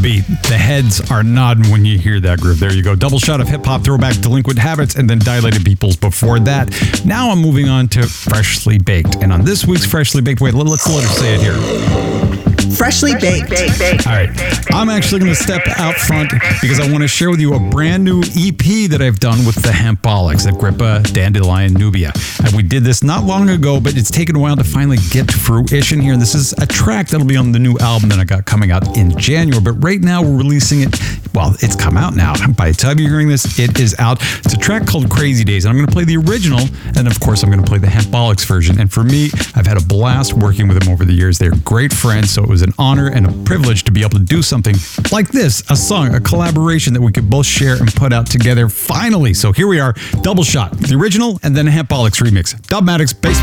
beat. The heads are nodding when you hear that groove. There you go. Double shot of hip-hop throwback, Delinquent Habits, and then Dilated Peoples before that. Now I'm moving on to Freshly Baked. And on this week's Freshly Baked, wait, let's let her say it here. Freshly baked. All right. I'm actually going to step out front because I want to share with you a brand new EP that I've done with the Hempaholics, Agrippa, Dandelion, Nubia. And we did this not long ago, but it's taken a while to finally get to fruition here. And this is a track that'll be on the new album that I got coming out in January. But right now we're releasing it. Well, it's come out now. By the time you're hearing this, it is out. It's a track called Crazy Days. And I'm going to play the original. And of course, I'm going to play the Hempaholics version. And for me, I've had a blast working with them over the years. They're great friends. So it was an honor and a privilege to be able to do something like this, a song, a collaboration that we could both share and put out together finally. So here we are, double shot, the original and then a Hempaholics remix. Dubmatix, bass.